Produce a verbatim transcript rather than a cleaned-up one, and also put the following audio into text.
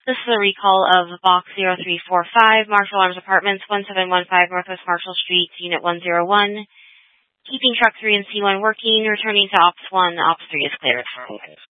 This is a recall of Box zero three four five, Marshall Arms Apartments, one seven one five Northwest Marshall Street, Unit one oh one. Keeping Truck three and C one working, returning to Ops one. Ops three is cleared for